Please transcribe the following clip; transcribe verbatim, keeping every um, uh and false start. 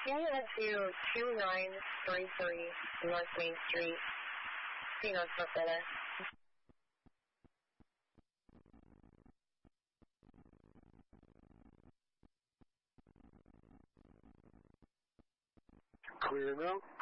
Can you head to two nine three three North Main Street, Phoenix, North Carolina? Clear now.